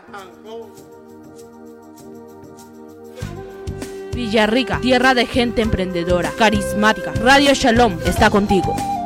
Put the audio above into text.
Villarrica, tierra de gente emprendedora, carismática. Radio Shalom está contigo.